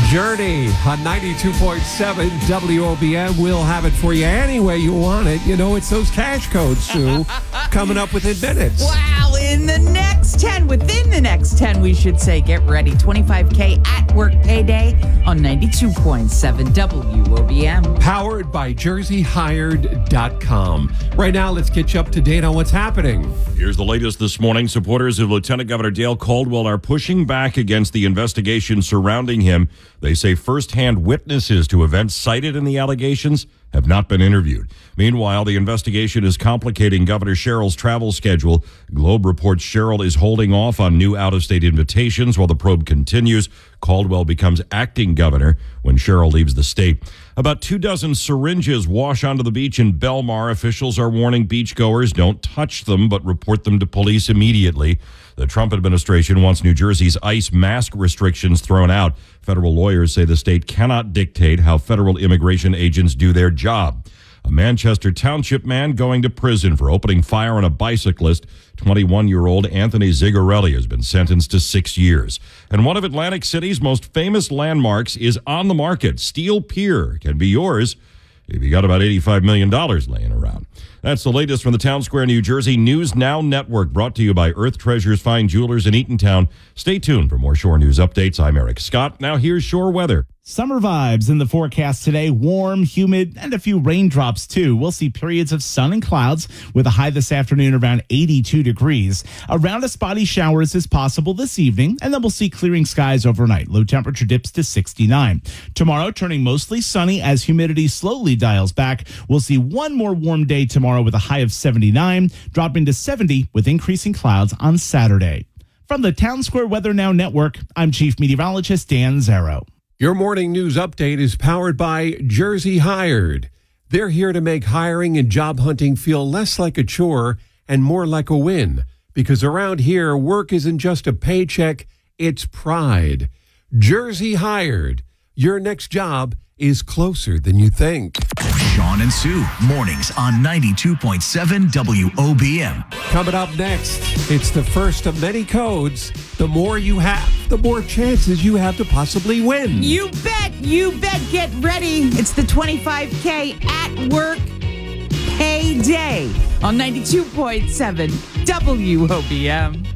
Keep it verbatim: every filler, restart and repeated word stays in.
Journey on ninety-two point seven W O B M. We'll have it for you any way you want it. You know, it's those cash codes, Sue, coming up within minutes. Wow, in the next ten, within the next ten, we should say, get ready. twenty-five K at work payday on ninety-two point seven W O B M. Powered by Jersey Hired dot com. Right now, let's get you up to date on what's happening. Here's the latest this morning. Supporters of Lieutenant Governor Dale Caldwell are pushing back against the investigation surrounding him. They say firsthand witnesses to events cited in the allegations have not been interviewed. Meanwhile, the investigation is complicating Governor Sherrill's travel schedule. Globe reports Sherrill is holding off on new out-of-state invitations while the probe continues. Caldwell becomes acting governor when Sherrill leaves the state. About two dozen syringes wash onto the beach in Belmar. Officials are warning beachgoers don't touch them, but report them to police immediately. The Trump administration wants New Jersey's ICE mask restrictions thrown out. Federal lawyers say the state cannot dictate how federal immigration agents do their job. A Manchester Township man going to prison for opening fire on a bicyclist. twenty-one-year-old Anthony Zigarelli has been sentenced to six years. And one of Atlantic City's most famous landmarks is on the market. Steel Pier can be yours if you got about eighty-five million dollars laying around. That's the latest from the Town Square, New Jersey News Now Network, brought to you by Earth Treasures Fine Jewelers in Eatontown. Stay tuned for more Shore News updates. I'm Eric Scott. Now here's Shore weather. Summer vibes in the forecast today. Warm, humid, and a few raindrops, too. We'll see periods of sun and clouds with a high this afternoon around eighty-two degrees. Around a spotty showers is possible this evening, and then we'll see clearing skies overnight. Low temperature dips to sixty-nine. Tomorrow, turning mostly sunny as humidity slowly dials back. We'll see one more warm day tomorrow with a high of seventy-nine, dropping to seventy with increasing clouds on Saturday. From the Town Square Weather Now Network, I'm Chief Meteorologist Dan Zarrow. Your morning news update is powered by Jersey Hired. They're here to make hiring and job hunting feel less like a chore and more like a win. Because around here, work isn't just a paycheck, it's pride. Jersey Hired. Your next job is closer than you think. Sean and Sue, mornings on ninety-two point seven W O B M. Coming up next, it's the first of many codes. The more you have, the more chances you have to possibly win. You bet, you bet, get ready. It's the twenty-five K at work payday on ninety-two point seven W O B M.